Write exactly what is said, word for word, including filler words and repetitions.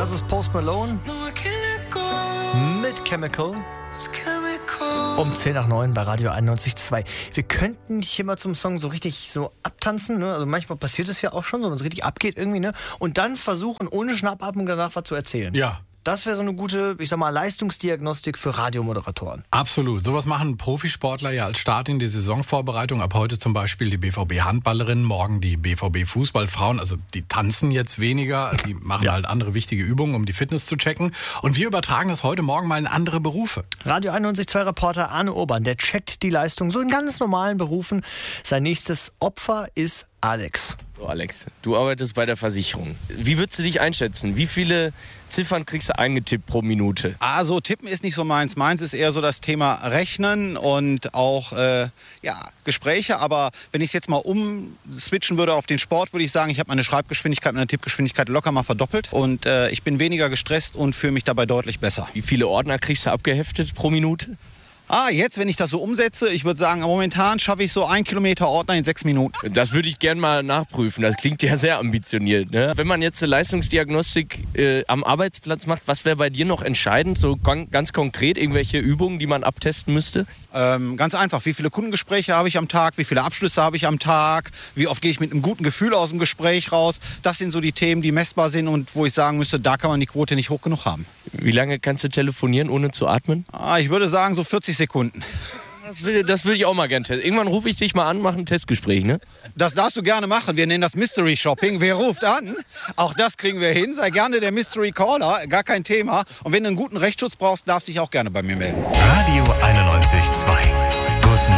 Das ist Post Malone mit Chemical. Um zehn nach neun bei Radio einundneunzig Komma zwei. Wir könnten hier mal zum Song so richtig so abtanzen, ne? Also manchmal passiert es ja auch schon, so wenn es richtig abgeht irgendwie, ne? Und dann versuchen, ohne Schnappatmung danach was zu erzählen. Ja. Das wäre so eine gute, ich sag mal, Leistungsdiagnostik für Radiomoderatoren. Absolut. Sowas machen Profisportler ja als Start in die Saisonvorbereitung. Ab heute zum Beispiel die B V B-Handballerinnen, morgen die B V B-Fußballfrauen. Also die tanzen jetzt weniger, die machen ja. halt andere wichtige Übungen, um die Fitness zu checken. Und wir übertragen das heute Morgen mal in andere Berufe. Radio einundneunzig Komma zwei Reporter Arne Urban, der checkt die Leistung so in ganz normalen Berufen. Sein nächstes Opfer ist Alex. So, Alex, du arbeitest bei der Versicherung. Wie würdest du dich einschätzen? Wie viele Ziffern kriegst du eingetippt pro Minute? Also tippen ist nicht so meins. Meins ist eher so das Thema Rechnen und auch äh, ja, Gespräche. Aber wenn ich es jetzt mal umswitchen würde auf den Sport, würde ich sagen, ich habe meine Schreibgeschwindigkeit, meine Tippgeschwindigkeit locker mal verdoppelt. Und äh, ich bin weniger gestresst und fühle mich dabei deutlich besser. Wie viele Ordner kriegst du abgeheftet pro Minute? Ah, jetzt, wenn ich das so umsetze, ich würde sagen, momentan schaffe ich so ein Kilometer Ordner in sechs Minuten. Das würde ich gerne mal nachprüfen. Das klingt ja sehr ambitioniert, ne? Wenn man jetzt eine Leistungsdiagnostik äh, am Arbeitsplatz macht, was wäre bei dir noch entscheidend? So kon- ganz konkret irgendwelche Übungen, die man abtesten müsste? Ähm, ganz einfach. Wie viele Kundengespräche habe ich am Tag? Wie viele Abschlüsse habe ich am Tag? Wie oft gehe ich mit einem guten Gefühl aus dem Gespräch raus? Das sind so die Themen, die messbar sind und wo ich sagen müsste, da kann man die Quote nicht hoch genug haben. Wie lange kannst du telefonieren, ohne zu atmen? Ah, ich würde sagen, so vierzig Sekunden. Das will, das will ich auch mal gerne testen. Irgendwann rufe ich dich mal an, mache ein Testgespräch, ne? Das darfst du gerne machen. Wir nennen das Mystery Shopping. Wer ruft an? Auch das kriegen wir hin. Sei gerne der Mystery Caller, gar kein Thema. Und wenn du einen guten Rechtsschutz brauchst, darfst du dich auch gerne bei mir melden. Radio einundneunzig Komma zwei.